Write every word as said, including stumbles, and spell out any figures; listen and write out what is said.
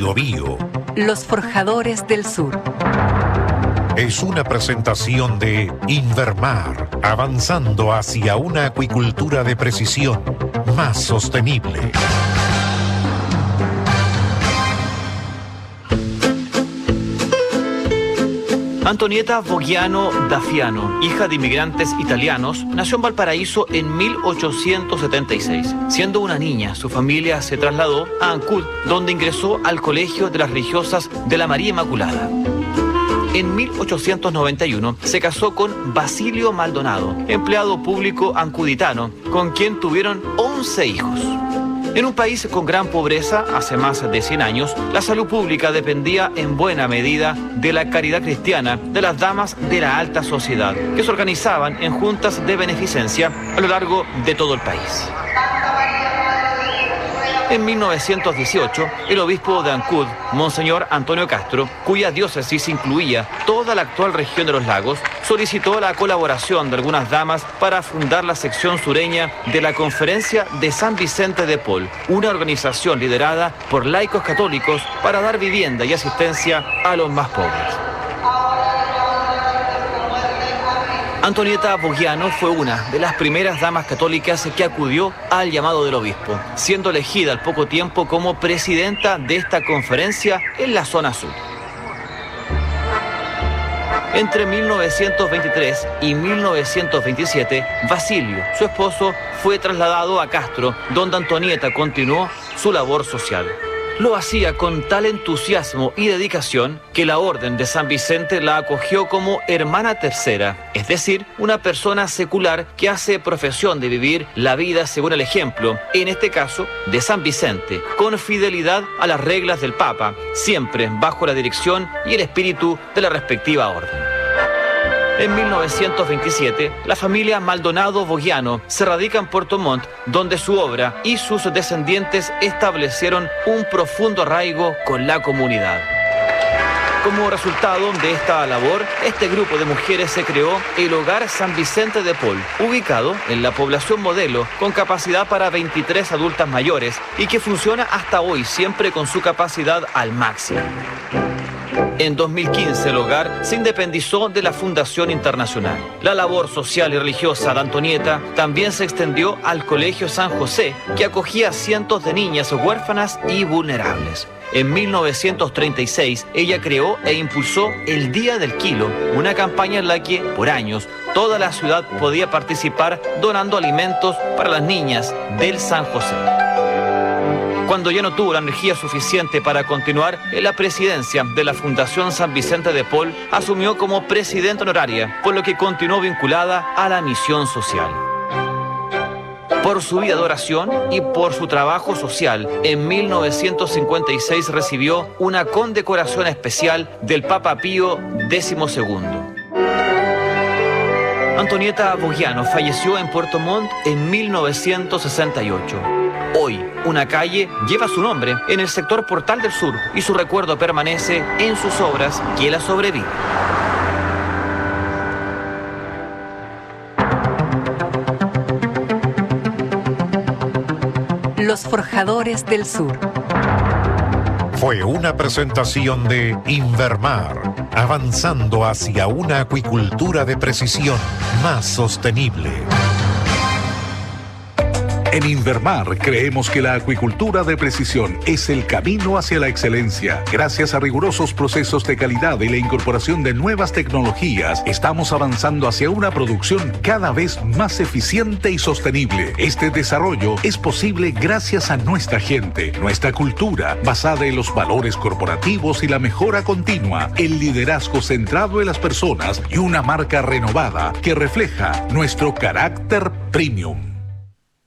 Biobío. Los Forjadores del Sur. Es una presentación de Invermar, avanzando hacia una acuicultura de precisión más sostenible. Antonieta Vogiano da Fiano, hija de inmigrantes italianos, nació en Valparaíso en mil ochocientos setenta y seis. Siendo una niña, su familia se trasladó a Ancud, donde ingresó al Colegio de las Religiosas de la María Inmaculada. En mil ochocientos noventa y uno se casó con Basilio Maldonado, empleado público ancuditano, con quien tuvieron once hijos. En un país con gran pobreza, hace más de cien años, la salud pública dependía en buena medida de la caridad cristiana de las damas de la alta sociedad, que se organizaban en juntas de beneficencia a lo largo de todo el país. En mil novecientos dieciocho, el obispo de Ancud, Monseñor Antonio Castro, cuya diócesis incluía toda la actual región de los lagos, solicitó la colaboración de algunas damas para fundar la sección sureña de la Conferencia de San Vicente de Paul, una organización liderada por laicos católicos para dar vivienda y asistencia a los más pobres. Antonieta Vogiano fue una de las primeras damas católicas que acudió al llamado del obispo, siendo elegida al poco tiempo como presidenta de esta conferencia en la zona sur. Entre mil novecientos veintitrés y mil novecientos veintisiete, Basilio, su esposo, fue trasladado a Castro, donde Antonieta continuó su labor social. Lo hacía con tal entusiasmo y dedicación que la Orden de San Vicente la acogió como hermana tercera, es decir, una persona secular que hace profesión de vivir la vida según el ejemplo, en este caso, de San Vicente, con fidelidad a las reglas del Papa, siempre bajo la dirección y el espíritu de la respectiva orden. En mil novecientos veintisiete, la familia Maldonado Vogiano se radica en Puerto Montt, donde su obra y sus descendientes establecieron un profundo arraigo con la comunidad. Como resultado de esta labor, este grupo de mujeres se creó el Hogar San Vicente de Paul, ubicado en la población modelo, con capacidad para veintitrés adultas mayores y que funciona hasta hoy, siempre con su capacidad al máximo. En dos mil quince, el hogar se independizó de la Fundación Internacional. La labor social y religiosa de Antonieta también se extendió al Colegio San José, que acogía a cientos de niñas huérfanas y vulnerables. En mil novecientos treinta y seis, ella creó e impulsó el Día del Kilo, una campaña en la que, por años, toda la ciudad podía participar donando alimentos para las niñas del San José. Cuando ya no tuvo la energía suficiente para continuar en la presidencia de la Fundación San Vicente de Paul, asumió como presidenta honoraria, por lo que continuó vinculada a la misión social. Por su vida de oración y por su trabajo social, en mil novecientos cincuenta y seis recibió una condecoración especial del Papa Pío decimosegundo. Antonieta Vogiano falleció en Puerto Montt en mil novecientos sesenta y ocho. Hoy, una calle lleva su nombre en el sector Portal del Sur y su recuerdo permanece en sus obras que la sobreviven. Los Forjadores del Sur. Fue una presentación de Invermar, avanzando hacia una acuicultura de precisión más sostenible. En Invermar creemos que la acuicultura de precisión es el camino hacia la excelencia. Gracias a rigurosos procesos de calidad y la incorporación de nuevas tecnologías, estamos avanzando hacia una producción cada vez más eficiente y sostenible. Este desarrollo es posible gracias a nuestra gente, nuestra cultura, basada en los valores corporativos y la mejora continua, el liderazgo centrado en las personas y una marca renovada que refleja nuestro carácter premium.